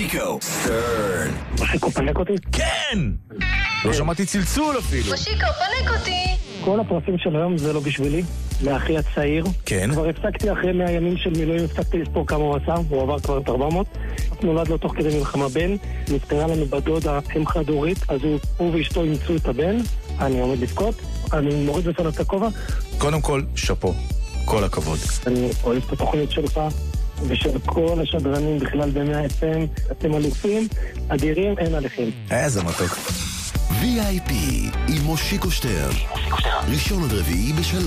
מושיקו סטרן. מושיקו פנק אותי? כן! לא שמעתי צלצול אפילו. מושיקו פנק אותי. כל הפרסים של היום זה לא בשבילי, לאחי הצעיר. כן. כבר הפסקתי אחרי 100 ימים של מילואים, הפסקתי לספור כמה הוא עשה, הוא עבר כבר את 400. נולד לו תוך כדי מלחמה בן, נפטרה לנו בדודה אם חד-הורית, אז הוא ואשתו אימצו את הבן, אני עומד לבכות, אני מוריד בפניו את הכובע. קודם כל, שפו. כל הכבוד. אני אוהב את התוכנית שלך ושל כל השדרנים בכלל ב100 FM, אתם אלופים, אדירים, אין עליכם. איזה מתוק. VIP עם מושיקו שטרן. ראשון עד רביעי בשלוש.